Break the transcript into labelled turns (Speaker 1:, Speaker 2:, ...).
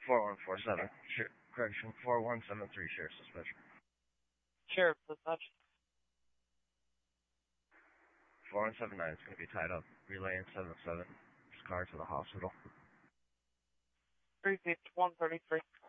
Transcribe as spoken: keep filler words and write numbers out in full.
Speaker 1: four one four seven. Sure. Correction, four one seven three, sheriff's dispatch.
Speaker 2: Sheriff dispatch.
Speaker 1: four one seven nine is going to be tied up. Relaying seven seven. This car to the hospital.
Speaker 2: three fifty-one thirty-three.